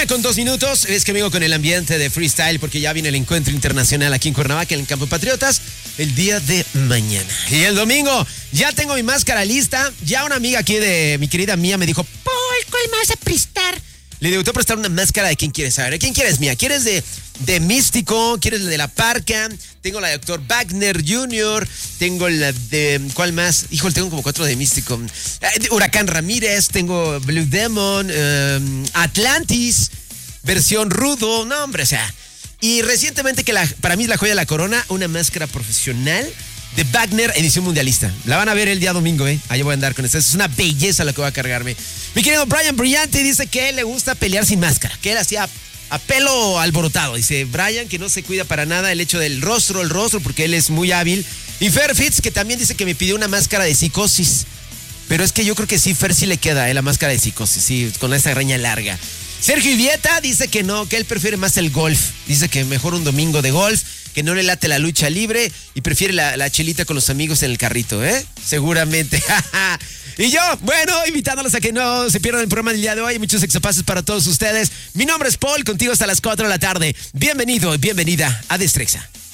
1:02. Es que vengo con el ambiente de freestyle porque ya viene el encuentro internacional aquí en Cuernavaca, en el Campo de Patriotas, el día de mañana. Y el domingo ya tengo mi máscara lista. Ya una amiga aquí de mi querida Mía me dijo, Paul, ¿cuál me vas a prestar? Le digo, te voy a prestar una máscara de quién quieres saber. ¿De quién quieres, Mía? ¿Quieres de Místico? ¿Quieres la de La Parca? Tengo la de Dr. Wagner Jr., tengo la de... ¿Cuál más? Híjole, tengo como 4 de Místico. Huracán Ramírez, tengo Blue Demon, Atlantis, versión rudo. No, hombre, o sea... Y recientemente, para mí es la joya de la corona, una máscara profesional de Wagner, edición mundialista. La van a ver el día domingo, Ahí voy a andar con esta. Es una belleza lo que voy a cargarme. Mi querido Brian Brillante dice que a él le gusta pelear sin máscara, que él hacía a pelo alborotado. Dice Brian que no se cuida para nada el hecho del rostro, porque él es muy hábil. Y Fer Fitz, que también dice que me pidió una máscara de psicosis. Pero es que yo creo que sí, Fer sí le queda, la máscara de psicosis, sí, con esa greña larga. Sergio Ivieta dice que no, que él prefiere más el golf. Dice que mejor un domingo de golf, que no le late la lucha libre y prefiere la chelita con los amigos en el carrito, Seguramente. Y yo, bueno, invitándolos a que no se pierdan el programa del día de hoy. Muchos exopases para todos ustedes. Mi nombre es Paul, contigo hasta las 4 de la tarde. Bienvenido y bienvenida a Destrexa.